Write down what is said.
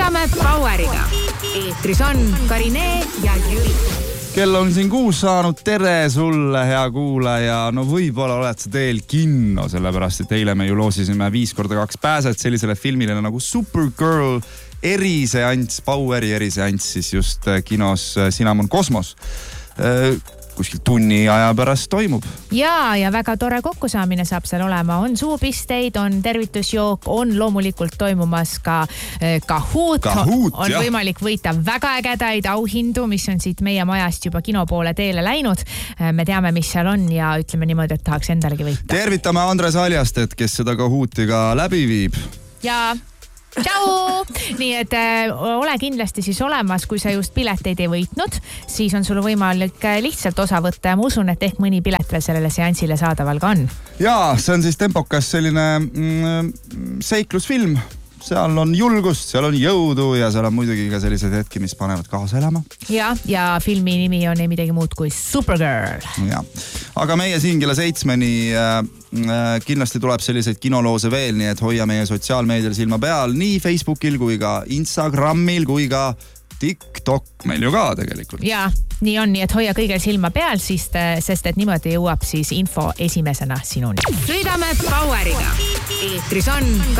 Sõidame Poweriga. Eetris on Karine ja Jüri. Kell on siin 6 saanud. Tere sulle, hea kuulaja. No võib-olla oled sa teel kinno, sellepärast et eile me ju loosisime 5x2 pääset sellisele filmile nagu Supergirl eriseanss, Poweri eriseanss siis just kinos Cinnamon Cosmos. Kuskil tunni aja pärast toimub. Ja väga tore kokkusaamine saab seal olema. On suupisteid, on tervitusjook, on loomulikult toimumas ka Kahoot. On võimalik võita väga ägedaid auhindu, mis on siit meie majast juba kino poole teele läinud. Me teame, mis seal on ja ütleme niimoodi, et tahaks endalegi võita. Tervitame Andres Aljastet, kes seda Kahootiga läbi viib. Ja tšau! Nii et ole kindlasti siis olemas, kui sa just pileteid ei võitnud, siis on sul võimalik lihtsalt osa võtta ja ma usun, et ehk mõni pilet veel sellele seansile saadaval ka on. Jaa, see on siis tempokas selline seiklusfilm. Seal on julgust, seal on jõudu ja seal on muidugi ka sellised hetki, mis panevad kaasa elama. Ja filmi nimi on ei midagi muud kui Supergirl. Ja. Aga meie siin kella 7-ni kindlasti tuleb selliseid kinoloose veel, nii et hoia meie sotsiaalmeedial silma peal nii Facebookil kui ka Instagramil kui ka TikTok meil ju ka tegelikult. Ja, nii on, nii et hoia kõigel silma peal, sest et niimoodi jõuab siis info esimesena sinuni. Sõidame Poweriga. Eetris on